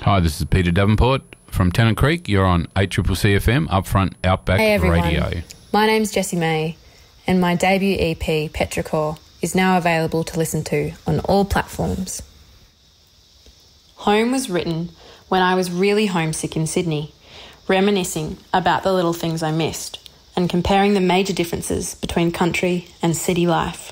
Hi, this is Peter Davenport from Tennant Creek. You're on 8CCC FM, Upfront Outback Hey everyone, Radio. my name's Jessie May and my debut EP, Petrichor, is now available to listen to on all platforms. Home was written when I was really homesick in Sydney, reminiscing about the little things I missed and comparing the major differences between country and city life.